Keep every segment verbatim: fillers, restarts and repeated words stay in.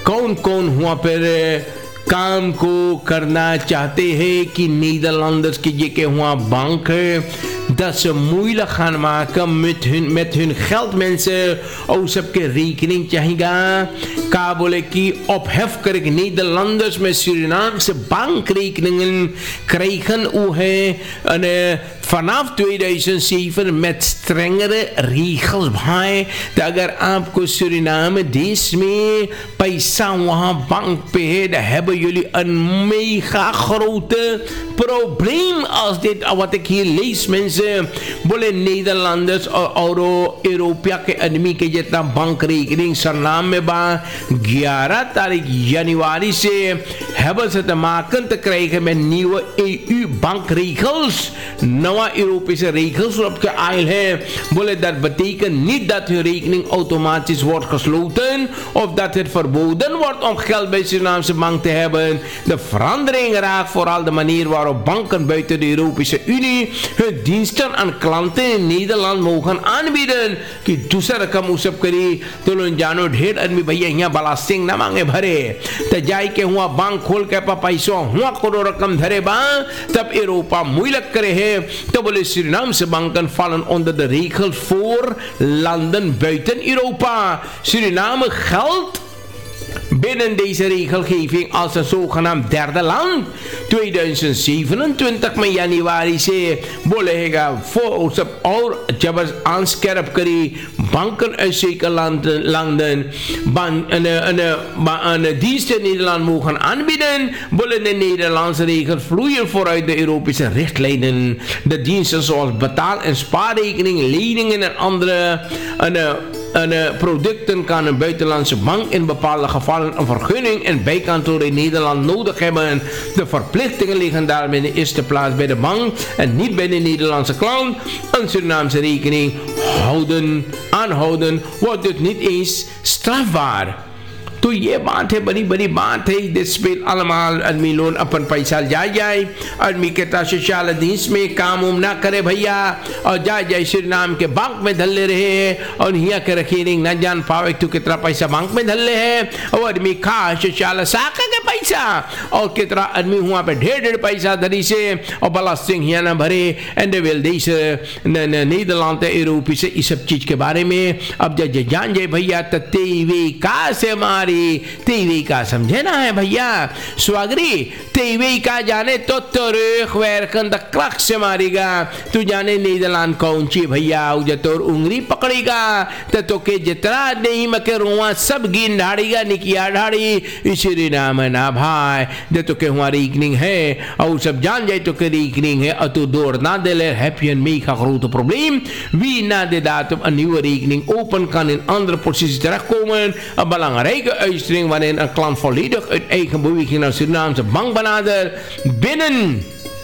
कौन कौन वहाँ पर काम को करना चाहते हैं कि नीदरलैंड्स की ये के वहाँ बैंक है dat ze moeilijk gaan maken met hun, met hun geld, mensen. Oh, सबके rekening चाहिएगा का बोले कि ophef krijg Nederlanders met Surinaamse bankrekeningen krijgen u है en vanaf tweeduizend zeven met strengere regels भाई तो अगर आपको Suriname देश में पैसा वहाँ बैंक पे है dan hebben jullie een mega grote probleem als dit wat ik hier lees mensen बोले नीदरलैंड्स और यूरोपिया के आदमी के जितना बैंक रेकनिंग सरनाम में बा ग्यारह तारीख जनवरी से hebben ze te maken te krijgen met nieuwe E U bankregels नवा Europese regels op de eil है बोले dat betekent niet dat hun rekening automatisch wordt gesloten of dat het verboden wordt om geld bij Surinaamse bank te hebben. De verandering raakt vooral de manier waarop banken buiten de Europese Unie hun diensten aan klanten in Nederland mogen aanbieden कि दूसरा रकम उस सब करी तो लोग जानो ढेर आदमी भैया यहाँ बलास्टिंग ना मांगे भरे तो जाई के हुआ बैंक खोल के पा पैसों हुआ करोड़ रकम धरे बा तब यूरोपा moeilijk करे है तो बोले Surinaamse banken vallen onder de regels voor landen buiten Europa. Suriname geldt binnen deze regelgeving als een zogenaamd derde land. tweeduizend zevenentwintig में januari से बोलेगा voor सब और जब aanscherp करी banken uit zeker landen, landen ban, een, een, een, een dienst in Nederland mogen aanbieden. Bolen de Nederlandse regels vloeien vooruit de Europese richtlijnen. De diensten zoals betaal- en spaarrekening, leningen en andere een, een, een, producten kan een buitenlandse bank in bepaalde gevallen een vergunning en bijkantoor in Nederland nodig hebben. De verplichtingen liggen daarmee in de eerste plaats bij de bank en niet bij de Nederlandse klant. Een Surinaamse rekening houden, aanhouden wordt dus niet eens strafbaar. तो ये बात है बड़ी बड़ी बात है देश पे अलमाल आदमी लोन अपन पैसा जा जाए आदमी के ताश शाल देश में काम उम ना करे भैया और जा जाए सुरीनाम के बैंक में धल्ले रहे और यहाँ के रखेरिंग ना जान पावे तो कितना पैसा बैंक में धल्ले है और आदमी खास शाल साका के पैसा और कितना आदमी हुआ पे ढेर ढेर पैसा धरी से और बलास्टिंग यहाँ ना भरे एंड वेल देश नीदरलैंड यूरोपी से इस सब चीज के बारे में अब जब जान जाए भैया तत्ते का से मार टीवी का समझे ना है भैया स्वागरी टीवी का जाने तो तोरेख वेरकन द क्रक से मारेगा तू जाने नीदरलैंड कौन ची भैया उजे तोर उंगली पकड़ेगा तो तो के जितना नहीं मके रुआ सब गिन ढाड़ेगा निकिया ढाड़ी इसी नाम ना भाई जे तो के हुआ रीकनिंग है और सब जान जाए तो के रीकनिंग है और तू दौड़ ना दे ले हैप्पी एंड मी का grote probleem wie na de datum een nieuwe rekening open kan in andere posities terechtkomen. Een belangrijke uitstring waarin een klant volledig uit eigen beweging naar Surinaamse bank benadert binnen.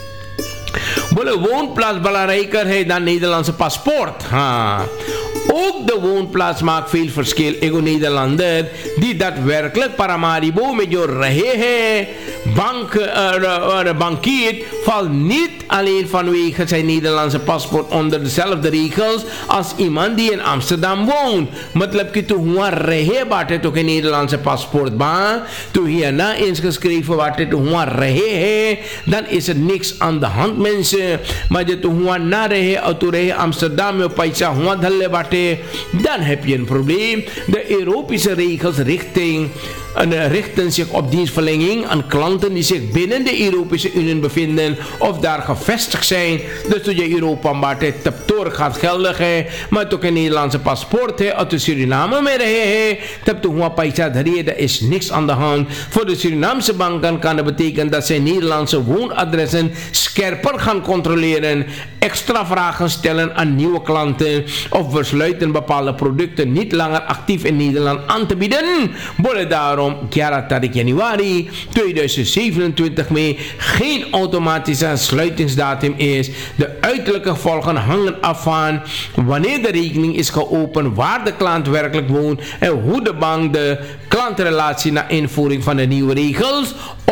Bolle woonplaats belangrijker है dan Nederlandse paspoort. हाँ. Ook de woonplaats maakt veel verschil. Ego Nederlander die daadwerkelijk Paramaribo met jou रहे हैं bank, uh, uh, bankier valt niet alleen vanwege zijn Nederlandse paspoort onder dezelfde regels als iemand die in Amsterdam woont. मतलब कि तू हुआ रहे बाटे तो के Nederlandse paspoort बा तू hier na ingeschreven बाटे तू हुआ रहे है dan is er niks aan de hand mensen. Maar je तू हुआ ना रहे और तू रहे Amsterdam में पैसा हुआ धल्ले बाटे dan heb je een probleem. De Europese regels richting en richten zich op dienstverlening aan klanten die zich binnen de Europese Unie bevinden of daar gevestigd zijn. Dus toen je Europa maar het taptoor gaat geldig है maar तो के Nederlandse paspoort है और तो Suriname में रहे हैं तब तो हुआ पैसा धरिए er is niks aan de hand. Voor de Surinaamse banken kan dat betekenen dat zij Nederlandse woonadressen scherper gaan controleren, extra vragen stellen aan nieuwe klanten of besluiten bepaalde producten niet langer actief in Nederland aan te bieden. Bolle daarom elf tarik januari tweeduizend zevenentwintig mee geen automatische sluitingsdatum is. De uiterlijke gevolgen hangen af van wanneer de rekening is geopend, waar de klant werkelijk woont en hoe de bank de klantrelatie na invoering van de nieuwe regels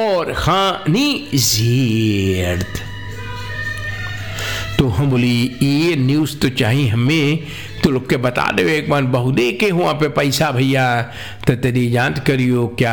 organiseert. तो हम बोली ये न्यूज़ तो चाहिए हमें तो लोग के बता दो एक बार बहुदे के हुआ पे पैसा भैया तो तेरी जांच करियो क्या